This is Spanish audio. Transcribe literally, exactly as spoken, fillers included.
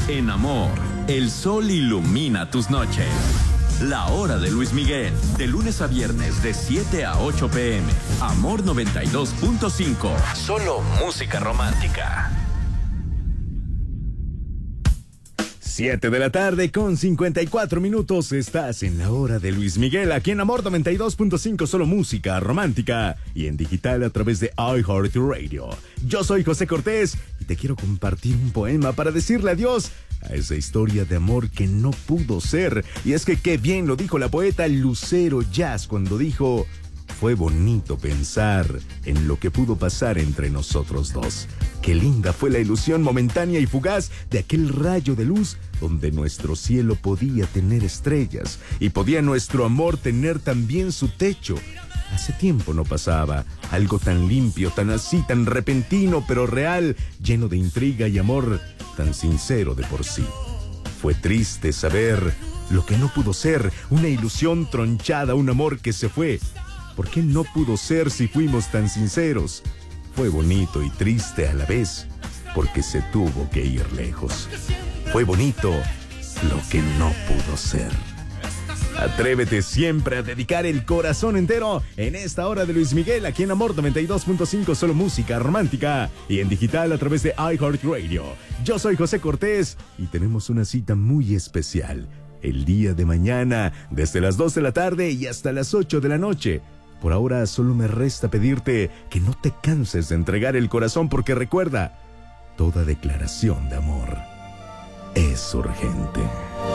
En amor, el sol ilumina tus noches. La hora de Luis Miguel, de lunes a viernes de siete a ocho pe eme. Amor noventa y dos punto cinco. Solo música romántica. siete de la tarde con cincuenta y cuatro minutos. Estás en la hora de Luis Miguel, aquí en Amor noventa y dos punto cinco, solo música romántica. Y en digital a través de iHeartRadio. Yo soy José Cortés y te quiero compartir un poema para decirle adiós a esa historia de amor que no pudo ser. Y es que qué bien lo dijo la poeta Lucero Jazz cuando dijo: fue bonito pensar en lo que pudo pasar entre nosotros dos. Qué linda fue la ilusión momentánea y fugaz de aquel rayo de luz donde nuestro cielo podía tener estrellas y podía nuestro amor tener también su techo. Hace tiempo no pasaba algo tan limpio, tan así, tan repentino pero real, lleno de intriga y amor, tan sincero de por sí. Fue triste saber lo que no pudo ser, una ilusión tronchada, un amor que se fue. ¿Por qué no pudo ser si fuimos tan sinceros? Fue bonito y triste a la vez, porque se tuvo que ir lejos. Fue bonito lo que no pudo ser. Atrévete siempre a dedicar el corazón entero en esta hora de Luis Miguel, aquí en Amor noventa y dos punto cinco, solo música romántica, y en digital a través de iHeartRadio. Yo soy José Cortés y tenemos una cita muy especial el día de mañana, desde las dos de la tarde y hasta las ocho de la noche. Por ahora solo me resta pedirte que no te canses de entregar el corazón, porque recuerda, toda declaración de amor es urgente.